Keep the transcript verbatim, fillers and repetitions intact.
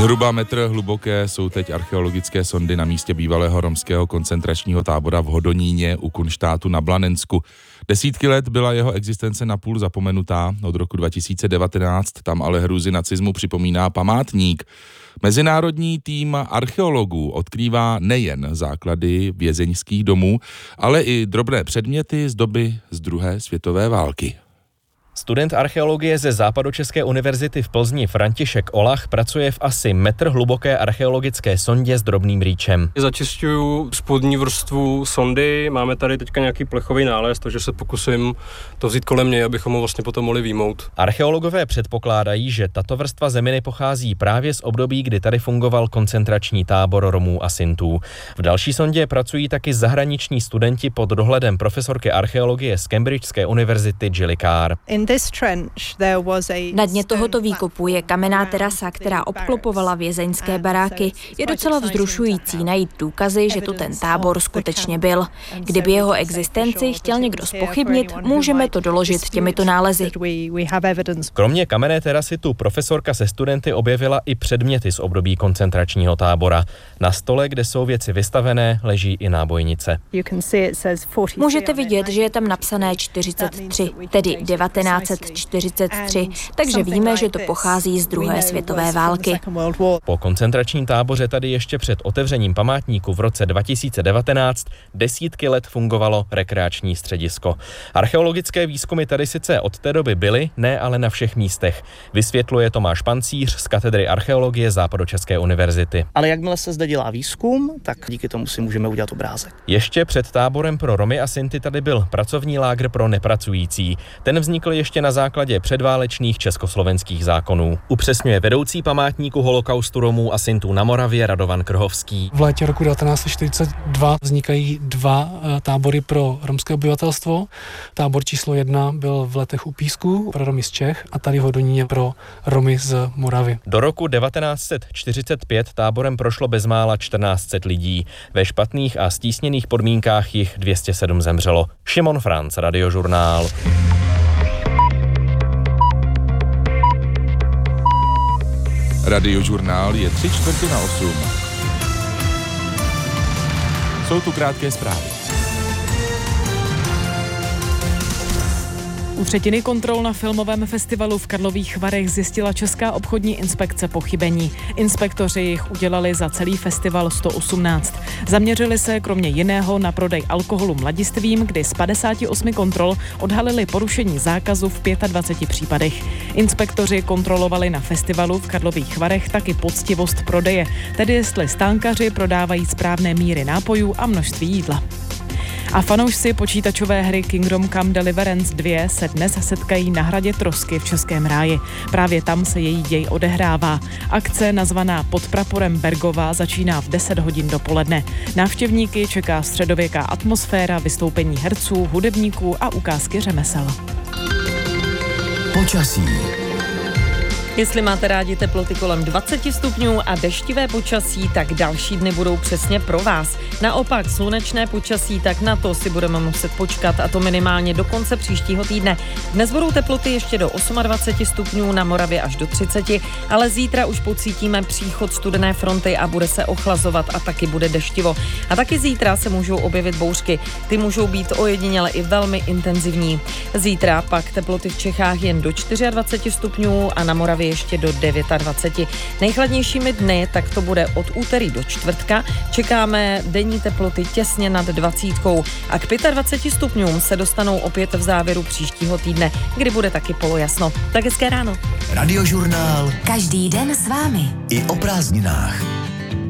Zhruba metr hluboké jsou teď archeologické sondy na místě bývalého romského koncentračního tábora v Hodoníně u Kunštátu na Blanensku. Desítky let byla jeho existence napůl zapomenutá. Od roku dva tisíce devatenáct tam ale hrůzy nacismu připomíná památník. Mezinárodní tým archeologů odkrývá nejen základy vězeňských domů, ale i drobné předměty z doby z druhé světové války. Student archeologie ze Západočeské univerzity v Plzni František Olach pracuje v asi metr hluboké archeologické sondě s drobným rýčem. Začišťuju spodní vrstvu sondy, máme tady teďka nějaký plechový nález, takže se pokusím to vzít kolem něj, abychom ho vlastně potom mohli výjmout. Archeologové předpokládají, že tato vrstva zeminy pochází právě z období, kdy tady fungoval koncentrační tábor Romů a Sintů. V další sondě pracují taky zahraniční studenti pod dohledem profesorky archeologie z Cambridgeské univerzity Gilly Carr. Na dně tohoto výkopu je kamenná terasa, která obklopovala vězeňské baráky. Je docela vzrušující najít důkazy, že tu ten tábor skutečně byl. Kdyby jeho existenci chtěl někdo zpochybnit, můžeme to doložit těmito nálezy. Kromě kamenné terasy tu profesorka se studenty objevila i předměty z období koncentračního tábora. Na stole, kde jsou věci vystavené, leží i nábojnice. Můžete vidět, že je tam napsané čtyřicet tři, tedy devatenáct set čtyřicet tři, takže víme, že to pochází z druhé světové války. Po koncentračním táboře tady ještě před otevřením památníku v roce dva tisíce devatenáct desítky let fungovalo rekreační středisko. Archeologické výzkumy tady sice od té doby byly, ne ale na všech místech. Vysvětluje Tomáš Pancíř z katedry archeologie Západočeské univerzity. Ale jakmile se zde dělá výzkum, tak díky tomu si můžeme udělat obrázek. Ještě před táborem pro Romy a Sinty tady byl pracovní lágr pro nepracující. Ten vznikl ještě na základě předválečných československých zákonů. Upřesňuje vedoucí památníku holokaustu Romů a Sintů na Moravě Radovan Krhovský. V létě roku devatenáct set čtyřicet dva vznikají dva tábory pro romské obyvatelstvo. Tábor číslo jedna byl v Letech u Písku pro Romy z Čech a tady v Hodoníně pro Romy z Moravy. Do roku devatenáct set čtyřicet pět táborem prošlo bezmála čtrnáct set lidí. Ve špatných a stísněných podmínkách jich dvě stě sedm zemřelo. Šimon Franc, Radiožurnál. Radiožurnál je tři čtvrtě na osm. Jsou tu krátké zprávy. U třetiny kontrol na filmovém festivalu v Karlových Varech zjistila Česká obchodní inspekce pochybení. Inspektoři jich udělali za celý festival sto osmnáct. Zaměřili se kromě jiného na prodej alkoholu mladistvým, kdy z padesáti osmi kontrol odhalili porušení zákazu v dvaceti pěti případech. Inspektoři kontrolovali na festivalu v Karlových Varech taky poctivost prodeje, tedy jestli stánkaři prodávají správné míry nápojů a množství jídla. A fanoušci počítačové hry Kingdom Come Deliverance dva se dnes setkají na hradě Trosky v Českém ráji. Právě tam se její děj odehrává. Akce nazvaná Pod praporem Bergova začíná v deset hodin dopoledne. Návštěvníky čeká středověká atmosféra, vystoupení herců, hudebníků a ukázky řemesel. Počasí. Jestli máte rádi teploty kolem dvacet stupňů a deštivé počasí, tak další dny budou přesně pro vás. Naopak slunečné počasí, tak na to si budeme muset počkat, a to minimálně do konce příštího týdne. Dnes budou teploty ještě do dvaceti osmi stupňů, na Moravě až do třiceti, ale zítra už pocítíme příchod studené fronty a bude se ochlazovat a taky bude deštivo. A taky zítra se můžou objevit bouřky. Ty můžou být ojediněle i velmi intenzivní. Zítra pak teploty v Čechách jen do dvaceti čtyři stupňů a na Moravě ještě do dvaceti devíti. Nejchladnějšími dny tak to bude od úterý do čtvrtka. Čekáme denní teploty těsně nad dvacítkou a k dvaceti pěti stupňům se dostanou opět v závěru příštího týdne, kdy bude taky polojasno. Tak hezké ráno. Radiožurnál. Každý den s vámi. I o prázdninách.